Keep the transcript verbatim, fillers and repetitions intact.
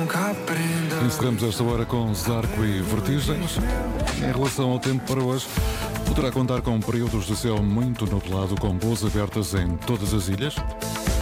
Encerramos esta hora com Zarco e Vertigens. Em relação ao tempo para hoje, poderá contar com períodos de céu muito nublado, com boas abertas em todas as ilhas.